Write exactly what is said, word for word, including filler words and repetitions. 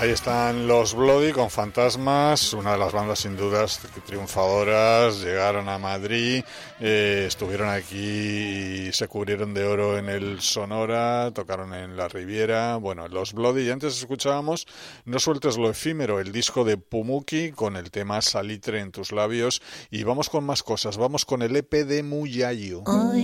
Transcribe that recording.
Ahí están los Bloody con Fantasmas, una de las bandas sin dudas triunfadoras. Llegaron a Madrid, eh, estuvieron aquí y se cubrieron de oro en el Sonora, tocaron en la Riviera. Bueno, los Bloody. Y antes escuchábamos No sueltes lo efímero, el disco de Pumuki con el tema Salitre en tus labios. Y vamos con más cosas, vamos con el E P de Muyayo.